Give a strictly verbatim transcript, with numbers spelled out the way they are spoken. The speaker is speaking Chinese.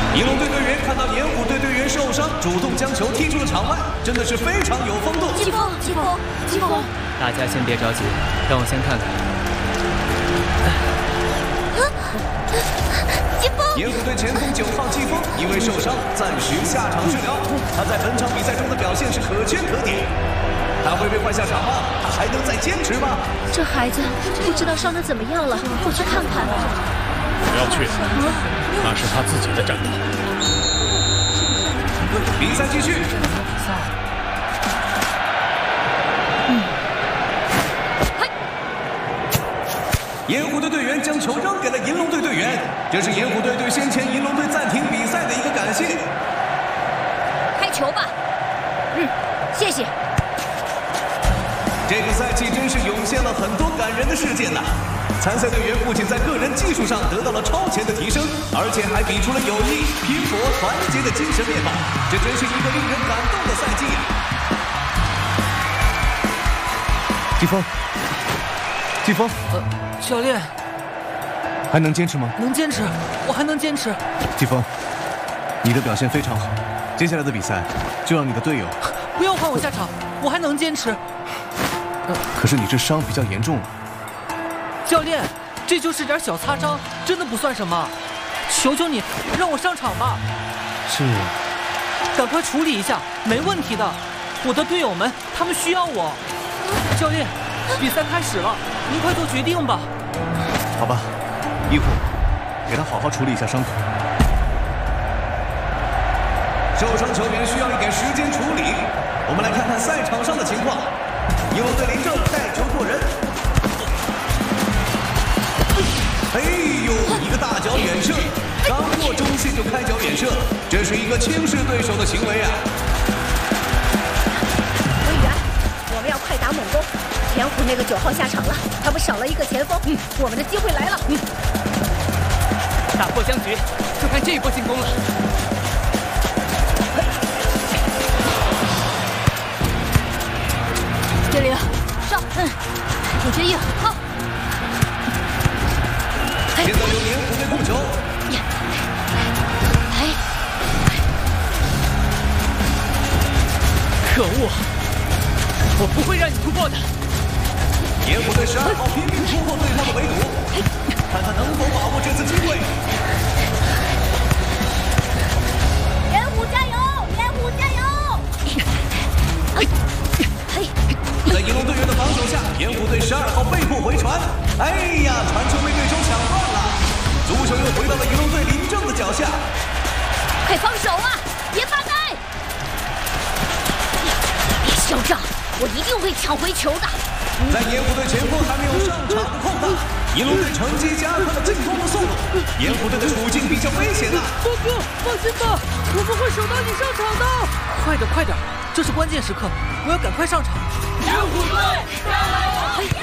银龙队队员看到盐湖队队员受伤，主动将球踢出了场外，真的是非常有风度。 季风，季风，季风， 大家先别着急，让我先看看。 季风， 盐湖队前锋九号季风因为受伤暂时下场治疗，他在本场比赛中的表现是可圈可点。他会被换下场吗？他还能再坚持吗？ 这孩子不知道伤得怎么样了，我去看看。 不要去，那是他自己的战斗。 比赛继续。嗯。盐湖队队员将球扔给了银龙队队员，这是盐湖队对先前银龙队暂停比赛的一个感谢。 开球吧。嗯，谢谢。 这个赛季真是涌现了很多感人的事件呐！参赛队员不仅在个人技术上得到了超前的提升，而且还比出了友谊、拼搏、团结的精神面貌，这真是一个令人感动的赛季呀！ 季风，季风， 呃，教练， 还能坚持吗？ 能坚持，我还能坚持。 季风，你的表现非常好，接下来的比赛就让你的队友。 不要换我下场，我还能坚持。 可是你这伤比较严重了。 教练，这就是点小擦伤，真的不算什么。求求你，让我上场吧。 是。 赶快处理一下，没问题的。我的队友们，他们需要我。教练，比赛开始了，您快做决定吧。 好吧，医护，给他好好处理一下伤口。 受伤球员需要一点时间处理。我们来看看赛场上的情况。银龙队林正带球过人，哎呦，一个大脚远射，刚过中线就开脚远射，这是一个轻视对手的行为啊！ 委员，我们要快打猛攻。盐湖那个九号下场了，他们少了一个前锋，嗯，我们的机会来了。嗯， 打破僵局，就看这一波进攻了。 接灵，上，嗯，有接应，好。 现在由盐湖队控球。 哎， 可恶！我不会让你突破的。 盐湖队十二号拼命突破对方的围堵，看他能否把握这次机会。 盐湖加油！盐湖加油！哎，嘿。 在银龙队员的防守下，盐湖队十二号被迫回传。哎呀，传球被对手抢断了，足球又回到了银龙队林正的脚下。 快放手啊！别发呆！别嚣张，我一定会抢回球的。 在盐湖队前锋还没有上场的空档，银龙队乘机加快了进攻的速度。盐湖队的处境比较危险呐。 哥哥，放心吧，我们会守到你上场的。快点，快点！这是关键时刻，我要赶快上场！ 盐湖队，加油！